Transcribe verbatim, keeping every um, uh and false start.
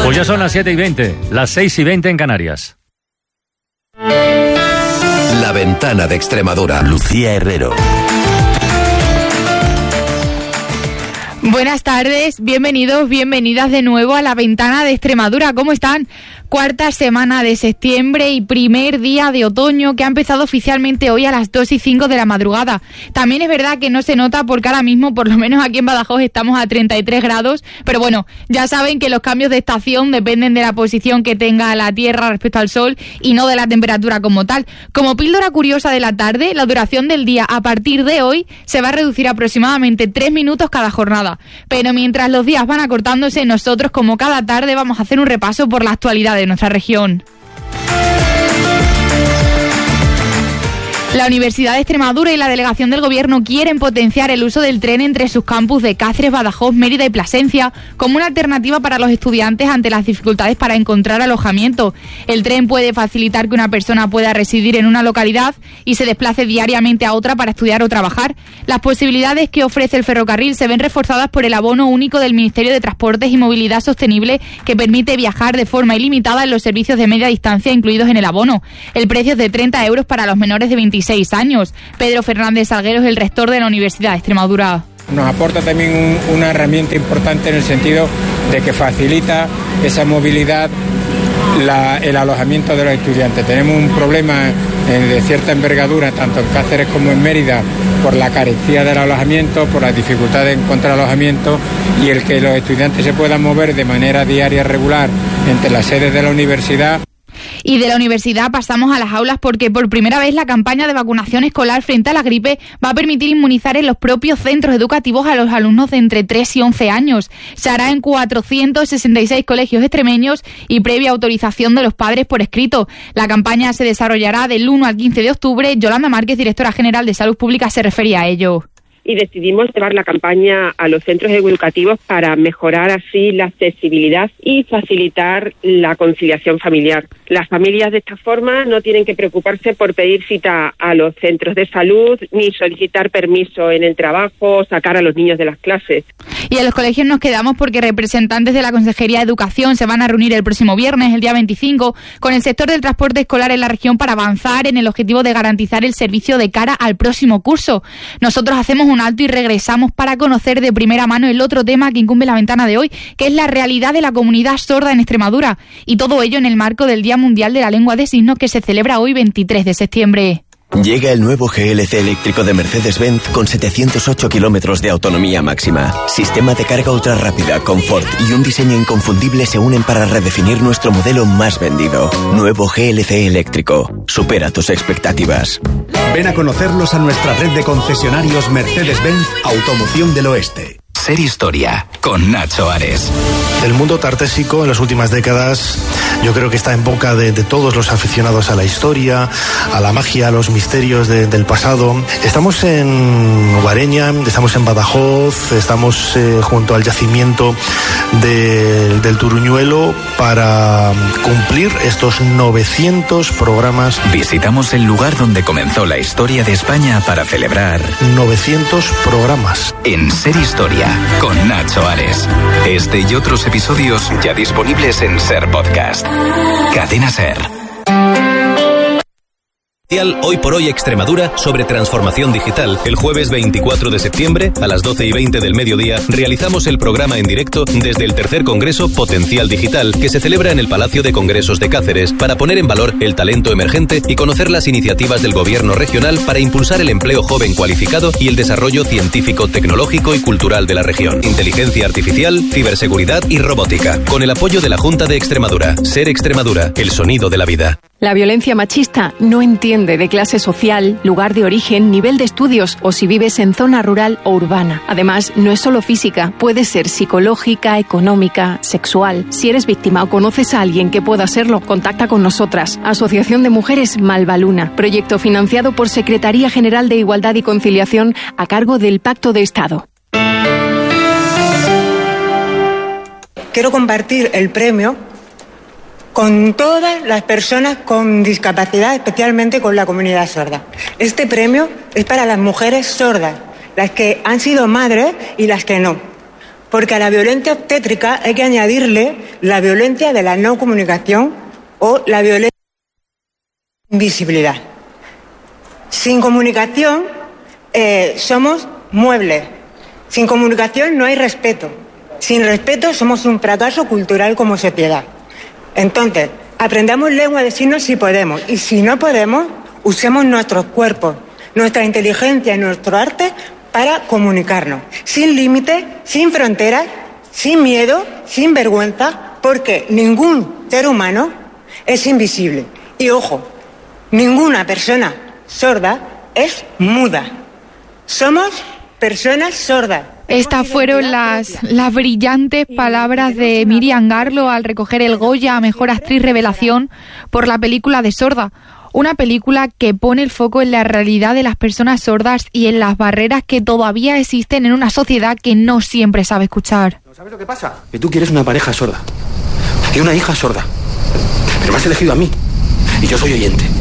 Pues ya son las siete y veinte, las seis y veinte en Canarias. La Ventana de Extremadura. Lucía Herrero. Buenas tardes, bienvenidos, bienvenidas de nuevo a La Ventana de Extremadura. ¿Cómo están? Cuarta semana de septiembre y primer día de otoño que ha empezado oficialmente hoy a las dos y cinco de la madrugada. También es verdad que no se nota porque ahora mismo, por lo menos aquí en Badajoz, estamos a treinta y tres grados, pero bueno, ya saben que los cambios de estación dependen de la posición que tenga la Tierra respecto al Sol y no de la temperatura como tal. Como píldora curiosa de la tarde, la duración del día a partir de hoy se va a reducir aproximadamente tres minutos cada jornada. Pero mientras los días van acortándose, nosotros, como cada tarde, vamos a hacer un repaso por la actualidad de nuestra región. La Universidad de Extremadura y la Delegación del Gobierno quieren potenciar el uso del tren entre sus campus de Cáceres, Badajoz, Mérida y Plasencia como una alternativa para los estudiantes ante las dificultades para encontrar alojamiento. El tren puede facilitar que una persona pueda residir en una localidad y se desplace diariamente a otra para estudiar o trabajar. Las posibilidades que ofrece el ferrocarril se ven reforzadas por el abono único del Ministerio de Transportes y Movilidad Sostenible, que permite viajar de forma ilimitada en los servicios de media distancia incluidos en el abono. El precio es de treinta euros para los menores de veintiséis años. Pedro Fernández Salguero es el rector de la Universidad de Extremadura. Nos aporta también un, una herramienta importante en el sentido de que facilita esa movilidad, la, el alojamiento de los estudiantes. Tenemos un problema eh, de cierta envergadura, tanto en Cáceres como en Mérida, por la carencia del alojamiento, por las dificultades de encontrar alojamiento, y el que los estudiantes se puedan mover de manera diaria regular entre las sedes de la universidad. Y de la universidad pasamos a las aulas porque por primera vez la campaña de vacunación escolar frente a la gripe va a permitir inmunizar en los propios centros educativos a los alumnos de entre tres y once años. Se hará en cuatrocientos sesenta y seis colegios extremeños y previa autorización de los padres por escrito. La campaña se desarrollará del uno al quince de octubre. Yolanda Márquez, directora general de Salud Pública, se refería a ello. Y decidimos llevar la campaña a los centros educativos para mejorar así la accesibilidad y facilitar la conciliación familiar. Las familias de esta forma no tienen que preocuparse por pedir cita a los centros de salud, ni solicitar permiso en el trabajo o sacar a los niños de las clases. Y en los colegios nos quedamos porque representantes de la Consejería de Educación se van a reunir el próximo viernes, el día veinticinco, con el sector del transporte escolar en la región para avanzar en el objetivo de garantizar el servicio de cara al próximo curso. Nosotros hacemos un alto y regresamos para conocer de primera mano el otro tema que incumbe la ventana de hoy, que es la realidad de la comunidad sorda en Extremadura, y todo ello en el marco del Día Mundial de la Lengua de Signos, que se celebra hoy veintitrés de septiembre. Llega el nuevo G L C eléctrico de Mercedes-Benz con setecientos ocho kilómetros de autonomía máxima. Sistema de carga ultra rápida, confort y un diseño inconfundible se unen para redefinir nuestro modelo más vendido. Nuevo G L C eléctrico. Supera tus expectativas. Ven a conocerlos a nuestra red de concesionarios Mercedes-Benz Automoción del Oeste. Ser Historia, con Nacho Ares. El mundo tartésico en las últimas décadas yo creo que está en boca de, de todos los aficionados a la historia, a la magia, a los misterios de, del pasado. Estamos en Guareña, estamos en Badajoz, estamos eh, junto al yacimiento de, del Turuñuelo para cumplir estos novecientos programas. Visitamos el lugar donde comenzó la historia de España para celebrar novecientos programas. En Ser Historia, con Nacho Ares. Este y otros episodios ya disponibles en Ser Podcast. Cadena Ser. Hoy por hoy Extremadura sobre transformación digital. El jueves veinticuatro de septiembre a las doce y veinte del mediodía realizamos el programa en directo desde el tercer Congreso Potencial Digital, que se celebra en el Palacio de Congresos de Cáceres, para poner en valor el talento emergente y conocer las iniciativas del gobierno regional para impulsar el empleo joven cualificado y el desarrollo científico, tecnológico y cultural de la región. Inteligencia artificial, ciberseguridad y robótica, con el apoyo de la Junta de Extremadura. Ser Extremadura, el sonido de la vida. La violencia machista no entiende de clase social, lugar de origen, nivel de estudios o si vives en zona rural o urbana. Además, no es solo física, puede ser psicológica, económica, sexual. Si eres víctima o conoces a alguien que pueda serlo, contacta con nosotras. Asociación de Mujeres Malvaluna. Proyecto financiado por Secretaría General de Igualdad y Conciliación a cargo del Pacto de Estado. Quiero compartir el premio con todas las personas con discapacidad, especialmente con la comunidad sorda. Este premio es para las mujeres sordas, las que han sido madres y las que no. Porque a la violencia obstétrica hay que añadirle la violencia de la no comunicación o la violencia de la invisibilidad. Sin comunicación eh, somos muebles. Sin comunicación no hay respeto. Sin respeto somos un fracaso cultural como sociedad. Entonces, aprendamos lengua de signos si podemos. Y si no podemos, usemos nuestros cuerpos, nuestra inteligencia y nuestro arte para comunicarnos. Sin límites, sin fronteras, sin miedo, sin vergüenza, porque ningún ser humano es invisible. Y ojo, ninguna persona sorda es muda. Somos personas sordas. Estas fueron las, las brillantes palabras de Miriam Garlo al recoger el Goya a Mejor Actriz Revelación por la película de Sorda. Una película que pone el foco en la realidad de las personas sordas y en las barreras que todavía existen en una sociedad que no siempre sabe escuchar. ¿Sabes lo que pasa? Que tú quieres una pareja sorda y una hija sorda. Pero me has elegido a mí y yo soy oyente.